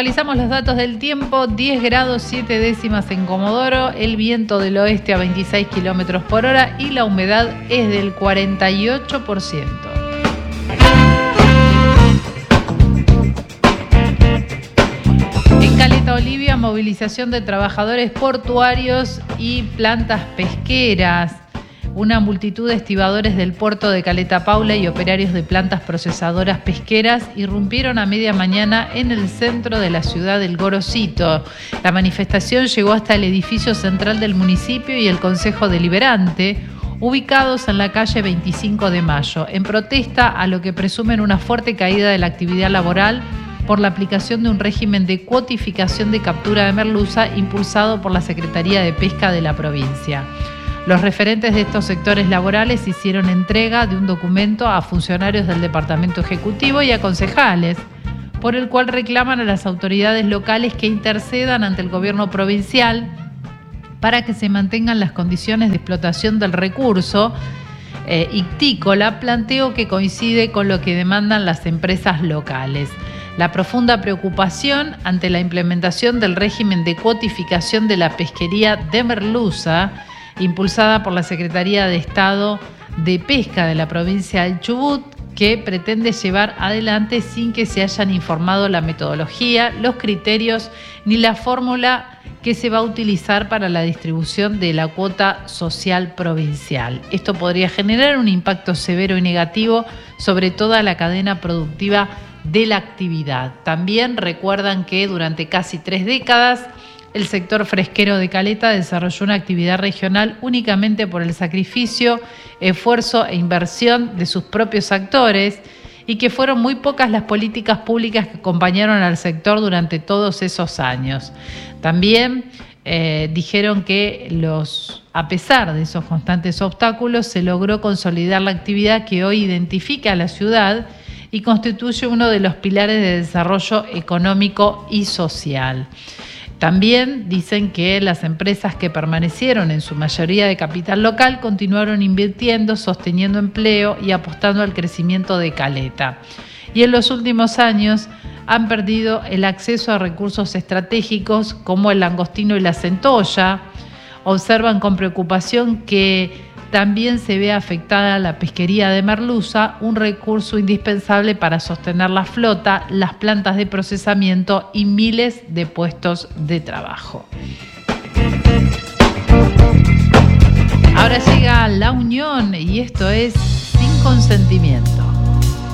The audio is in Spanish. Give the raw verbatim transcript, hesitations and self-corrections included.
Actualizamos los datos del tiempo, diez grados siete décimas en Comodoro, el viento del oeste a veintiséis kilómetros por hora y la humedad es del cuarenta y ocho por ciento. En Caleta Olivia, movilización de trabajadores portuarios y plantas pesqueras. Una multitud de estibadores del puerto de Caleta Paula y operarios de plantas procesadoras pesqueras irrumpieron a media mañana en el centro de la ciudad del Gorosito. La manifestación llegó hasta el edificio central del municipio y el Consejo Deliberante, ubicados en la calle veinticinco de mayo, en protesta a lo que presumen una fuerte caída de la actividad laboral por la aplicación de un régimen de cuotificación de captura de merluza impulsado por la Secretaría de Pesca de la provincia. Los referentes de estos sectores laborales hicieron entrega de un documento a funcionarios del Departamento Ejecutivo y a concejales, por el cual reclaman a las autoridades locales que intercedan ante el gobierno provincial para que se mantengan las condiciones de explotación del recurso eh, ictícola, planteo que coincide con lo que demandan las empresas locales. La profunda preocupación ante la implementación del régimen de cuotificación de la pesquería de merluza, impulsada por la Secretaría de Estado de Pesca de la provincia del Chubut, que pretende llevar adelante sin que se hayan informado la metodología, los criterios ni la fórmula que se va a utilizar para la distribución de la cuota social provincial. Esto podría generar un impacto severo y negativo sobre toda la cadena productiva de la actividad. También recuerdan que durante casi tres décadas el sector fresquero de Caleta desarrolló una actividad regional únicamente por el sacrificio, esfuerzo e inversión de sus propios actores y que fueron muy pocas las políticas públicas que acompañaron al sector durante todos esos años. También eh, dijeron que los, a pesar de esos constantes obstáculos, se logró consolidar la actividad que hoy identifica a la ciudad y constituye uno de los pilares de desarrollo económico y social. También dicen que las empresas que permanecieron en su mayoría de capital local continuaron invirtiendo, sosteniendo empleo y apostando al crecimiento de Caleta. Y en los últimos años han perdido el acceso a recursos estratégicos como el langostino y la centolla. Observan con preocupación que también se ve afectada la pesquería de merluza, un recurso indispensable para sostener la flota, las plantas de procesamiento y miles de puestos de trabajo. Ahora llega La Unión y esto es Sin Consentimiento.